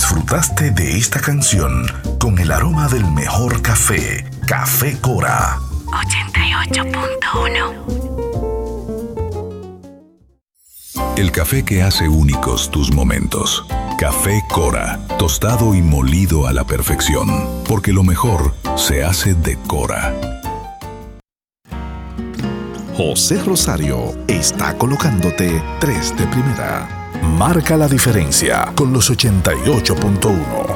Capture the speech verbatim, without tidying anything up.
Disfrutaste de esta canción con el aroma del mejor café, Café Cora. ochenta y ocho punto uno. El café que hace únicos tus momentos. Café Cora, tostado y molido a la perfección, porque lo mejor se hace de Cora. José Rosario está colocándote tres de primera. Marca la diferencia con los ochenta y ocho punto uno.